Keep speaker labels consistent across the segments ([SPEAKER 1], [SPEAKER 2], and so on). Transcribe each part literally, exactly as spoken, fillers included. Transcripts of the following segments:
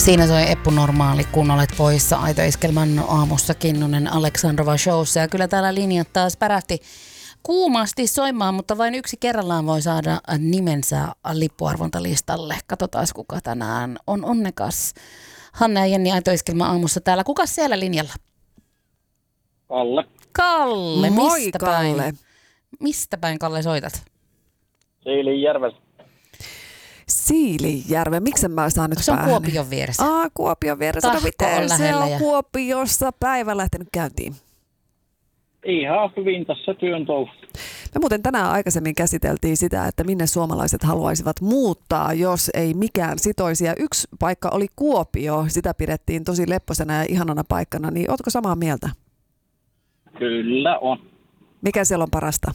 [SPEAKER 1] Siinä soi Eppu Normaali, kun olet poissa. Aito Iskelmän aamussa Kinnunen Aleksandrova showssa. Ja kyllä täällä linjat taas pärähti kuumasti soimaan, mutta vain yksi kerrallaan voi saada nimensä lippuarvontalistalle. Katsotaan, kuka tänään on onnekas. Hanna ja Jenni, Aito Iskelmän aamussa täällä. Kuka siellä linjalla?
[SPEAKER 2] Kalle.
[SPEAKER 1] Kalle,
[SPEAKER 3] Moi,
[SPEAKER 1] mistä
[SPEAKER 3] Kalle.
[SPEAKER 1] päin? Mistä päin, Kalle, soitat?
[SPEAKER 2] Siilinjärveltä.
[SPEAKER 3] Siilinjärve. Miksen mä saan nyt
[SPEAKER 1] Se on
[SPEAKER 3] päähän?
[SPEAKER 1] Kuopion vieressä.
[SPEAKER 3] Aa, Kuopion vieressä. No
[SPEAKER 1] Tahko
[SPEAKER 3] miten
[SPEAKER 1] on
[SPEAKER 3] se
[SPEAKER 1] lähellä
[SPEAKER 3] on
[SPEAKER 1] ja-
[SPEAKER 3] Kuopiossa päivä lähtenyt käyntiin?
[SPEAKER 2] Ihan hyvin tässä työn touhu.
[SPEAKER 3] Me muuten tänään aikaisemmin käsiteltiin sitä, että minne suomalaiset haluaisivat muuttaa, jos ei mikään sitoisi. Ja yksi paikka oli Kuopio. Sitä pidettiin tosi lepposena ja ihanana paikkana. Niin ootko samaa mieltä?
[SPEAKER 2] Kyllä on.
[SPEAKER 3] Mikä siellä on parasta?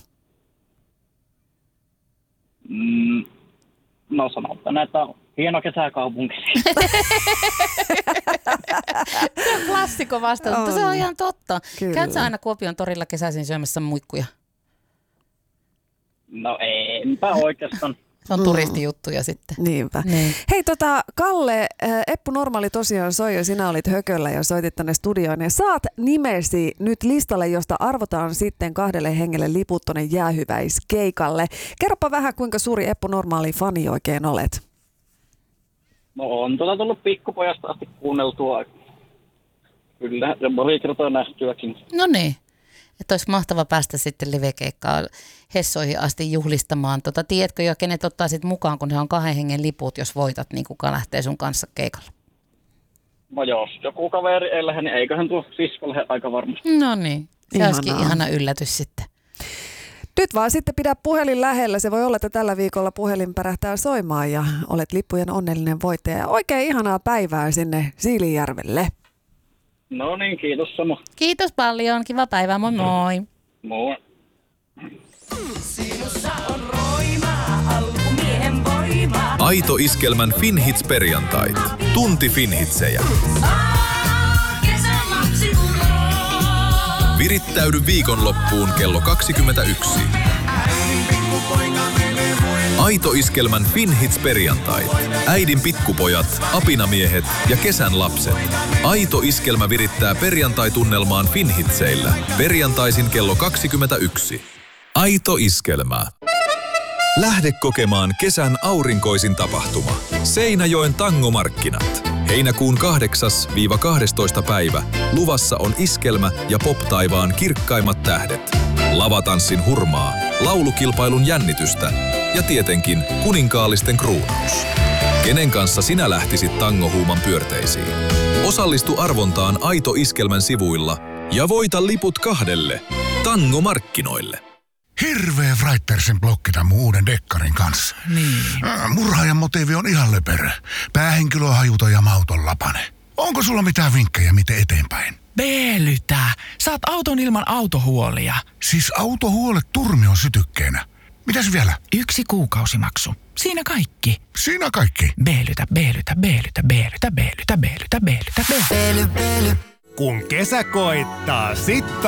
[SPEAKER 2] Mm, no sanotaan, että on hieno kesäkaupunki.
[SPEAKER 1] Se on klassikko vastaus, mutta se on
[SPEAKER 3] On.
[SPEAKER 1] ihan totta.
[SPEAKER 3] Kyllä.
[SPEAKER 1] Käytkö sä aina Kuopion torilla kesäisin syömässä muikkuja?
[SPEAKER 2] No enpä oikeastaan.
[SPEAKER 1] Se on
[SPEAKER 3] Mm.
[SPEAKER 1] turistijuttuja sitten.
[SPEAKER 3] Niinpä.
[SPEAKER 1] Niin.
[SPEAKER 3] Hei tota, Kalle, äh, Eppu Normaali tosiaan soi ja sinä olit hököllä ja soitit tänne studioon. Ja saat nimesi nyt listalle, josta arvotaan sitten kahdelle hengelle liput tonne jäähyväiskeikalle. Kerropa vähän, kuinka suuri Eppu Normaali fani oikein olet.
[SPEAKER 2] No on tuota tullut pikkupojasta asti kuunneltua. Kyllä, ja pari kertaa nähtyäkin.
[SPEAKER 1] No niin. Että olisi mahtava päästä sitten livekeikkaan Hessoihin asti juhlistamaan. Tota, tiedätkö jo, kenet ottaa sit mukaan, kun he on kahden hengen liput, jos voitat, niin kuka lähtee sun kanssa keikalle?
[SPEAKER 2] No jos joku kaveri ei lähde, niin eiköhän tuo sisko lähde aika varmasti.
[SPEAKER 1] No niin. Se
[SPEAKER 3] Ihanaa.
[SPEAKER 1] olisikin ihana yllätys sitten.
[SPEAKER 3] Nyt vaan sitten pidä puhelin lähellä. Se voi olla, että tällä viikolla puhelin pärähtää soimaan ja olet lippujen onnellinen voittaja. Oikein ihanaa päivää sinne Siilinjärvelle.
[SPEAKER 2] No niin, kiitos sama.
[SPEAKER 1] Kiitos paljon. Kiva päivää. Moi moi.
[SPEAKER 2] Moi.
[SPEAKER 4] Aito Iskelmän Finhits perjantait. Tunti Finhitsejä. Virittäydy viikonloppuun kello kaksikymmentäyksi. Aito Iskelmän Finhits perjantait. Äidin pikkupojat, apinamiehet ja kesän lapset. Aito Iskelmä virittää perjantai-tunnelmaan Finhitseillä. Perjantaisin kello kaksikymmentäyksi. Aito Iskelmä. Lähde kokemaan kesän aurinkoisin tapahtuma. Seinäjoen tangomarkkinat. Heinäkuun kahdeksas kahdestoista päivä. Luvassa on iskelmä ja pop-taivaan kirkkaimmat tähdet. Lavatanssin hurmaa, laulukilpailun jännitystä ja tietenkin kuninkaallisten kruunaus. Kenen kanssa sinä lähtisit tangohuuman pyörteisiin? Osallistu arvontaan Aito Iskelmän sivuilla ja voita liput kahdelle tangomarkkinoille.
[SPEAKER 5] Hirveä Freittersen blokki tämän mun uuden dekkarin kanssa.
[SPEAKER 6] Niin.
[SPEAKER 5] Äh, Murhaajan motiivi on ihan löperö. Päähenkilö on hajuton ja mauton lapane. Onko sulla mitään vinkkejä, miten eteenpäin?
[SPEAKER 6] Beelytä. Saat auton ilman autohuolia.
[SPEAKER 5] Siis autohuolet turmion sytykkeenä. Mitäs vielä?
[SPEAKER 6] Yksi kuukausimaksu. Siinä kaikki.
[SPEAKER 5] Siinä kaikki.
[SPEAKER 6] Beelytä, beelytä, beelytä, beelytä, beelytä, beelytä, beelytä, beelytä.
[SPEAKER 7] Kun kesä koittaa, sit